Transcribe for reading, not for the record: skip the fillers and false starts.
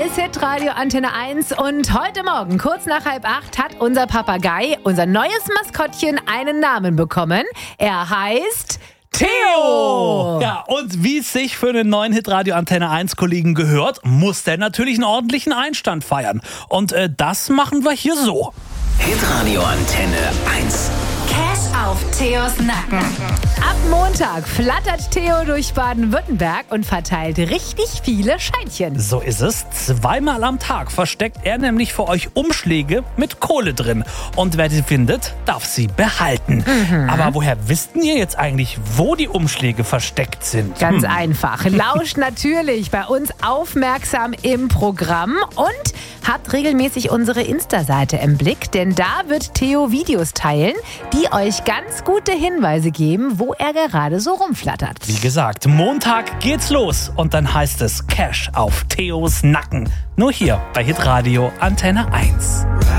ist Hitradio Antenne 1 und heute Morgen, kurz nach 7:30, hat unser Papagei, unser neues Maskottchen, einen Namen bekommen. Er heißt Theo! Ja, und wie es sich für den neuen Hitradio Antenne 1 Kollegen gehört, muss der natürlich einen ordentlichen Einstand feiern. Und das machen wir hier so. Hitradio Antenne 1. Cash auf Theos Nacken. Ab Montag flattert Theo durch Baden-Württemberg und verteilt richtig viele Scheinchen. So ist es. 2-mal am Tag versteckt er nämlich für euch Umschläge mit Kohle drin. Und wer sie findet, darf sie behalten. Aber woher wisst ihr jetzt eigentlich, wo die Umschläge versteckt sind? Ganz einfach. Lauscht natürlich bei uns aufmerksam im Programm und habt regelmäßig unsere Insta-Seite im Blick, denn da wird Theo Videos teilen, die euch ganz gute Hinweise geben, wo er gerade so rumflattert. Wie gesagt, Montag geht's los und dann heißt es Cash auf Theos Nacken. Nur hier bei Hitradio Antenne 1.